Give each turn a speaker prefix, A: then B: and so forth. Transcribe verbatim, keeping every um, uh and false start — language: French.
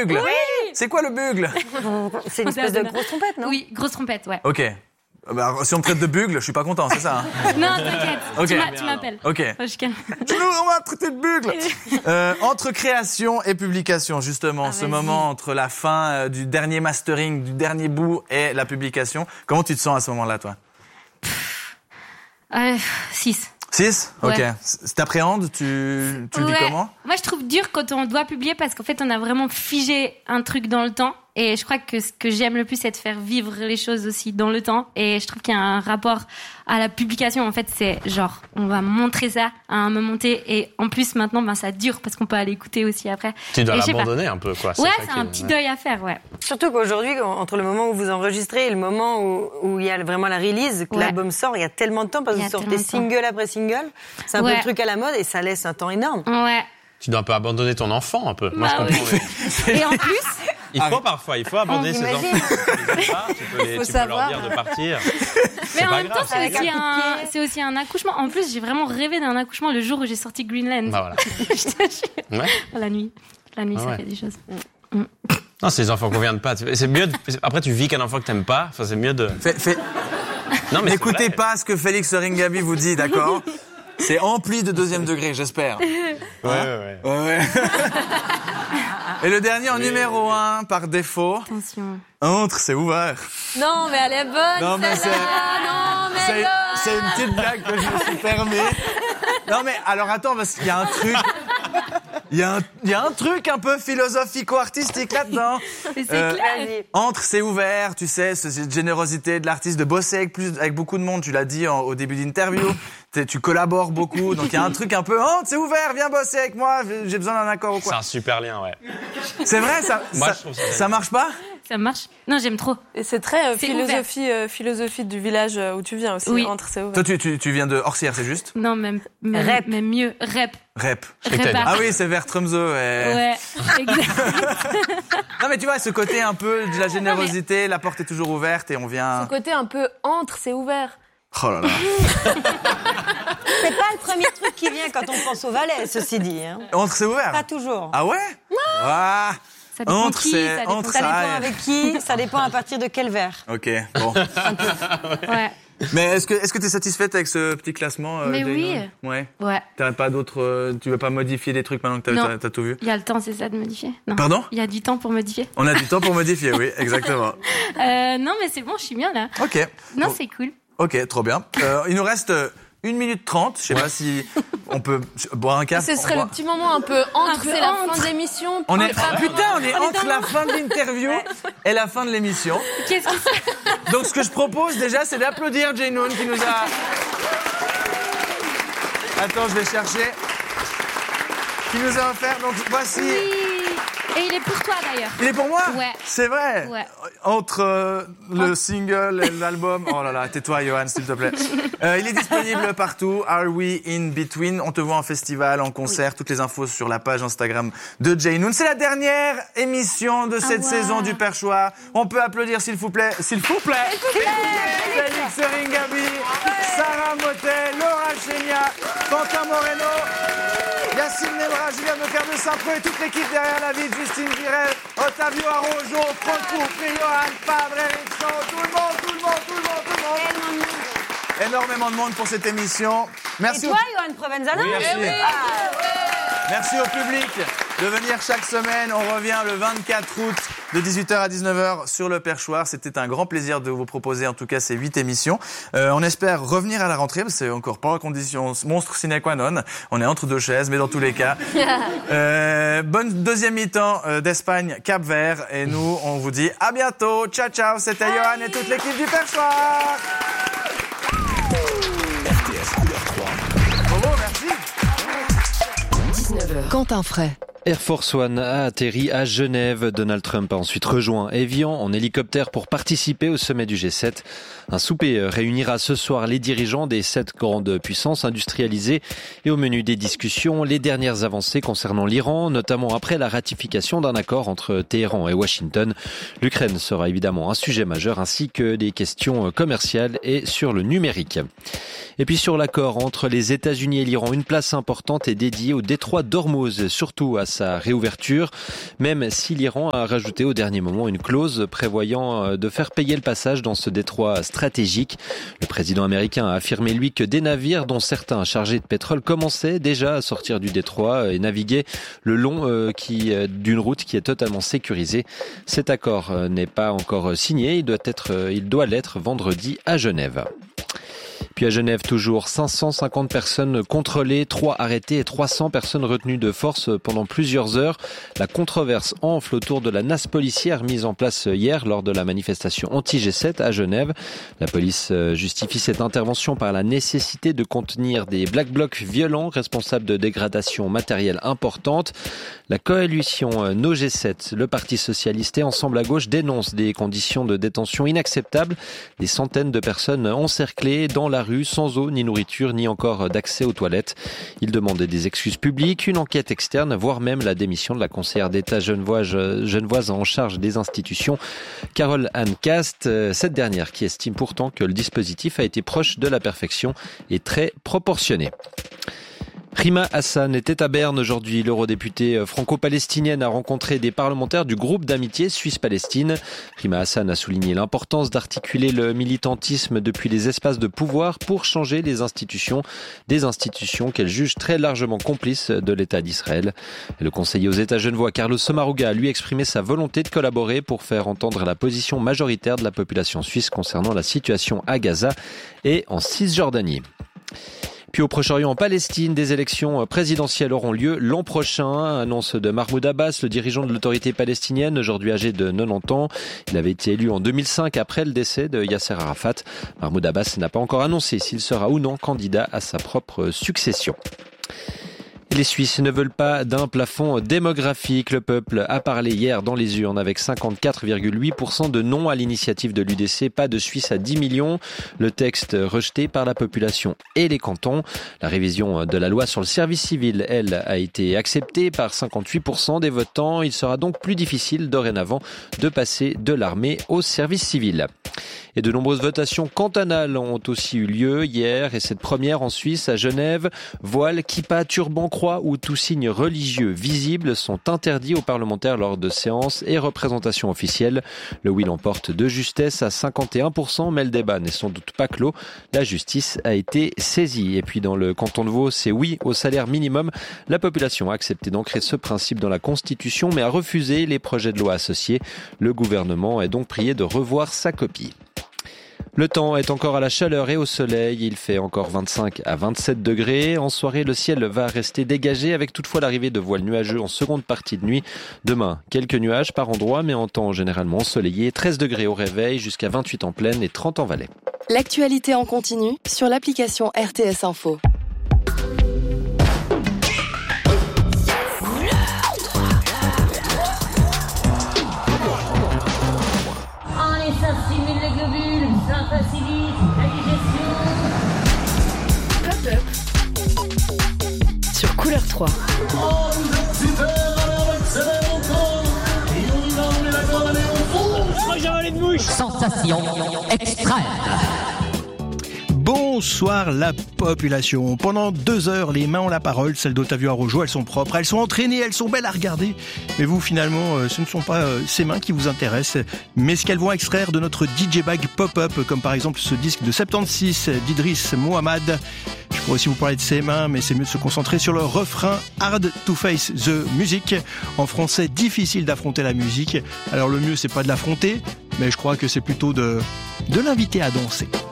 A: bugle.
B: Oui.
A: C'est quoi le bugle?
B: C'est une espèce de grosse trompette, non?
C: Oui, grosse trompette, ouais.
A: Ok. Bah, si on me traite de bugle, je suis pas content, c'est ça hein?
C: Non, t'inquiète,
A: Ok.
C: tu, m'a- tu m'appelles.
A: Ok.
C: Enfin, je calme.
A: Tu nous on va traiter de bugle. euh, entre création et publication, justement,
C: Ah,
A: ce
C: vas-y.
A: moment entre la fin euh, du dernier mastering, du dernier bout et la publication, comment tu te sens à ce moment-là, toi?
C: Euh, six.
A: six? Ok.
C: Ouais.
A: C- T'appréhendes? Tu, tu le vis
C: Ouais.
A: comment?
C: Moi, je trouve dur quand on doit publier parce qu'en fait, on a vraiment figé un truc dans le temps. Et je crois que ce que j'aime le plus, c'est de faire vivre les choses aussi dans le temps. Et je trouve qu'il y a un rapport à la publication. En fait, c'est genre, on va montrer ça à un moment T. Et en plus, maintenant, ben, ça dure parce qu'on peut aller écouter aussi après.
D: Tu dois
C: Et je sais pas.
D: l'abandonner un peu, quoi.
C: Ouais,
D: ça
C: c'est
D: qui
C: un
D: est-
C: petit
D: ouais.
C: deuil à faire, ouais.
B: Surtout qu'aujourd'hui, entre le moment où vous enregistrez et le moment où, où il y a vraiment la release, que
C: Ouais.
B: l'album sort, il y a tellement de temps parce
C: Il
B: que
C: y a
B: vous sortez
C: tellement de temps.
B: single après single. C'est un
C: Ouais.
B: peu le truc à la mode et ça laisse un temps énorme.
C: Ouais.
D: Tu dois un peu abandonner ton enfant, un peu. Moi,
C: Bah
D: je comprends.
C: oui.
D: mais-
C: Et en plus,
D: Il faut parfois, il faut abandonner
B: On
D: ses
B: imagine.
D: enfants. Tu les aimes pas, tu peux, les-
B: Faut
D: tu peux leur
B: savoir.
D: dire de partir.
C: mais en
D: pas
C: même
D: grave,
C: temps, c'est
B: avec
C: aussi,
B: un coup de
C: un,
B: pied.
C: c'est aussi un accouchement. En plus, j'ai vraiment rêvé d'un accouchement le jour où j'ai sorti Greenland.
D: Bah voilà.
C: Je te jure.
D: Ouais.
C: La nuit. La nuit,
D: Ah
C: ça
D: ouais.
C: fait des choses.
D: Non, c'est des enfants qu'on vient de pas. C'est mieux. De... Après, tu vis qu'un enfant que t'aimes pas. Enfin, c'est mieux de.
A: Fais- fais-
D: Non, mais c'est
A: N'écoutez
D: vrai.
A: pas ce que Félix Ringabi vous dit, d'accord? C'est empli de deuxième degré, j'espère.
D: Ouais, ouais, ouais.
A: Ouais, ouais. Et le dernier en numéro un, par défaut.
C: Attention.
A: Entre, c'est ouvert.
B: Non, mais elle est bonne.
A: Non, mais c'est,
B: non,
A: c'est, c'est une petite blague que je me suis permis. Non, mais alors attends, parce qu'il y a un truc. Il y a un, il y a un truc un peu philosophico-artistique là-dedans.
C: Mais c'est
A: Euh,
C: clair.
B: Vas-y.
A: Entre, c'est ouvert, tu sais, c'est cette générosité de l'artiste de bosser avec plus, avec beaucoup de monde. Tu l'as dit en- au début d'interview. T'es- Tu collabores beaucoup, donc il y a un truc un peu. Entre, c'est ouvert, viens bosser avec moi. j'ai- J'ai besoin d'un accord ou
D: C'est
A: quoi.
D: un super lien, ouais.
A: C'est vrai, ça,
D: Moi,
A: ça,
D: je trouve ça
A: ça marche pas.
C: Ça marche. Non, j'aime trop.
E: Et c'est très euh,
C: C'est
E: philosophie, euh, philosophie du village euh, où tu viens aussi.
C: Oui.
E: Entre, c'est ouvert.
A: Toi, tu, tu, tu viens de Orsières, c'est juste?
C: Non, même, même,
B: Rap.
C: même mieux. Rap.
A: Rep.
D: crois que t'as
C: Rap.
A: Ah oui, c'est vers Tromsø. et-
C: Ouais, exact.
A: Non, mais tu vois, ce côté un peu de la générosité, la porte est toujours ouverte et on vient.
E: Ce côté un peu entre, c'est ouvert.
A: Oh là là.
B: C'est pas le premier truc qui vient quand on pense au Valais, ceci dit. Hein.
A: Entre, c'est ouvert.
B: Pas toujours.
A: Ah ouais? Ah.
C: Ça dépend
A: Entre,
C: qui,
A: c'est
C: ça dépend-
A: entre,
B: Ça
A: ça.
B: dépend
A: ouais.
B: avec qui, ça dépend à partir de quel verre.
A: Ok, bon.
C: Ouais.
A: Mais est-ce que est-ce que t'es satisfaite avec ce petit classement euh,
C: Mais
A: Jane
C: oui.
A: Owen Ouais.
C: Ouais.
A: T'as pas d'autres. euh, tu veux pas modifier des trucs maintenant que t'as,
C: Non.
A: t'as, t'as tout vu?
C: Il y a le temps, c'est ça, de modifier? Non.
A: Pardon?
C: Il y a du temps pour modifier.
A: On a du temps pour modifier, oui, exactement.
C: Euh, non, mais c'est bon, je suis bien là.
A: Ok.
C: Non,
A: Bon.
C: c'est cool.
A: Ok, trop bien. Euh, il nous reste euh, une minute trente. Je sais pas si on peut boire un café.
E: Ce serait
A: on
E: le
A: boit-
E: petit moment un peu entre,
C: Un peu
E: c'est la
C: entre.
E: fin de l'émission.
A: On est,
E: Prends le
A: putain, on est entre la fin de l'interview et la fin de l'émission.
C: Qu'est-ce que c'est?
A: Donc, ce que je propose déjà, c'est d'applaudir Jane Owen qui nous a. Attends, je vais chercher. Qui nous a offert. Donc, voici.
C: Et il est pour toi d'ailleurs.
A: Il est pour moi?
C: Ouais.
A: C'est vrai?
C: Ouais.
A: Entre euh, le single et l'album. Oh là là, tais-toi, Johan, s'il te plaît. Euh, il est disponible partout. Are We In Between? On te voit en festival, en concert. Toutes les infos sur la page Instagram de Jane Owen. C'est la dernière émission de cette
C: wow.
A: saison du Perchoir. On peut applaudir, s'il vous plaît. S'il vous plaît. Félix Ringabi, Sarah Motet, Laura Chenia, Quentin Moreno, Yacine Nebra, Julien Leclerc de Saint-Preux et toute l'équipe derrière la ville, Justine Girel, Ottavio Araujo, Franck Courpry, Johan Fabre, Eric Shaw, tout le monde, tout le monde, tout le monde, tout le monde. Énormément de monde pour cette émission. Merci
B: Et
A: au...
B: toi, Johan Provenzano?
A: Oui, merci. Merci au public de venir chaque semaine. On revient le vingt-quatre août de dix-huit heures à dix-neuf heures sur le Perchoir. C'était un grand plaisir de vous proposer en tout cas ces huit émissions. Euh, on espère revenir à la rentrée, c'est encore pas en condition monstre sine qua non. On est entre deux chaises, mais dans tous les cas. Euh, bonne deuxième mi-temps euh, d'Espagne, Cap-Vert. Et nous, on vous dit à bientôt. Ciao, ciao. C'était Johan et toute l'équipe du Perchoir.
F: R T F couleur trois.
A: Bravo, merci.
F: dix-neuf heures.
G: Quentin Fray.
H: Air Force One a atterri à Genève. Donald Trump a ensuite rejoint Evian en hélicoptère pour participer au sommet du G sept. Un souper réunira ce soir les dirigeants des sept grandes puissances industrialisées. Et au menu des discussions, les dernières avancées concernant l'Iran, notamment après la ratification d'un accord entre Téhéran et Washington. L'Ukraine sera évidemment un sujet majeur, ainsi que des questions commerciales et sur le numérique. Et puis sur l'accord entre les États-Unis et l'Iran, une place importante est dédiée au détroit d'Ormuz, surtout à sa réouverture, même si l'Iran a rajouté au dernier moment une clause prévoyant de faire payer le passage dans ce détroit stratégique. Le président américain a affirmé, lui, que des navires, dont certains chargés de pétrole, commençaient déjà à sortir du détroit et naviguer le long euh, qui, euh, d'une route qui est totalement sécurisée. Cet accord euh, n'est pas encore signé, il doit être, euh, il doit l'être vendredi à Genève. Puis à Genève, toujours cinq cent cinquante personnes contrôlées, trois arrêtées et trois cents personnes retenues de force pendant plusieurs heures. La controverse enfle autour de la nasse policière mise en place hier lors de la manifestation anti-G sept à Genève. La police justifie cette intervention par la nécessité de contenir des black blocs violents responsables de dégradations matérielles importantes. La coalition No G sept, le Parti socialiste et Ensemble à gauche dénoncent des conditions de détention inacceptables. Des centaines de personnes encerclées dans la rue, sans eau, ni nourriture, ni encore d'accès aux toilettes. Ils demandaient des excuses publiques, une enquête externe, voire même la démission de la conseillère d'État genevoise, genevoise en charge des institutions, Carole Anne Cast. Cette dernière qui estime pourtant que le dispositif a été proche de la perfection et très proportionné. Rima Hassan était à Berne aujourd'hui. L'eurodéputée franco-palestinienne a rencontré des parlementaires du groupe d'amitié Suisse-Palestine. Rima Hassan a souligné l'importance d'articuler le militantisme depuis les espaces de pouvoir pour changer les institutions, des institutions qu'elle juge très largement complices de l'État d'Israël. Le conseiller aux États genevois Carlos Sommaruga a lui exprimé sa volonté de collaborer pour faire entendre la position majoritaire de la population suisse concernant la situation à Gaza et en Cisjordanie. Puis au Proche-Orient, en Palestine, des élections présidentielles auront lieu l'an prochain. Annonce de Mahmoud Abbas, le dirigeant de l'autorité palestinienne, aujourd'hui âgé de quatre-vingt-dix ans. Il avait été élu en deux mille cinq après le décès de Yasser Arafat. Mahmoud Abbas n'a pas encore annoncé s'il sera ou non candidat à sa propre succession. Les Suisses ne veulent pas d'un plafond démographique. Le peuple a parlé hier dans les urnes avec cinquante-quatre virgule huit pour cent de non à l'initiative de l'U D C. Pas de Suisse à dix millions. Le texte rejeté par la population et les cantons. La révision de la loi sur le service civil, elle, a été acceptée par cinquante-huit pour cent des votants. Il sera donc plus difficile dorénavant de passer de l'armée au service civil. Et de nombreuses votations cantonales ont aussi eu lieu hier, et cette première en Suisse, à Genève. Voile, kippa, turban, croix ou tout signe religieux visible sont interdits aux parlementaires lors de séances et représentations officielles. Le oui l'emporte de justesse à cinquante et un pour cent, mais le débat n'est sans doute pas clos. La justice a été saisie. Et puis dans le canton de Vaud, c'est oui au salaire minimum. La population a accepté d'ancrer ce principe dans la Constitution, mais a refusé les projets de loi associés. Le gouvernement est donc prié de revoir sa copie. Le temps est encore à la chaleur et au soleil. Il fait encore vingt-cinq à vingt-sept degrés. En soirée, le ciel va rester dégagé avec toutefois l'arrivée de voiles nuageux en seconde partie de nuit. Demain, quelques nuages par endroit, mais en temps généralement ensoleillé. treize degrés au réveil, jusqu'à vingt-huit en plaine et trente en vallée.
G: L'actualité en continu sur l'application R T S Info.
I: Ça facilite la digestion.
F: Sur Couleur trois.
J: Sensation extrême.
K: Bonsoir la population. Pendant deux heures, les mains ont la parole, celles d'Otavio Araujo, elles sont propres, elles sont entraînées, elles sont belles à regarder. Mais vous, finalement, ce ne sont pas ces mains qui vous intéressent, mais ce qu'elles vont extraire de notre D J Bag Pop-Up, comme par exemple ce disque de soixante-seize d'Idriss Mohamed. Je pourrais aussi vous parler de ses mains, mais c'est mieux de se concentrer sur le refrain Hard to Face the Music. En français, difficile d'affronter la musique. Alors le mieux, c'est pas de l'affronter, mais je crois que c'est plutôt de, de l'inviter à danser.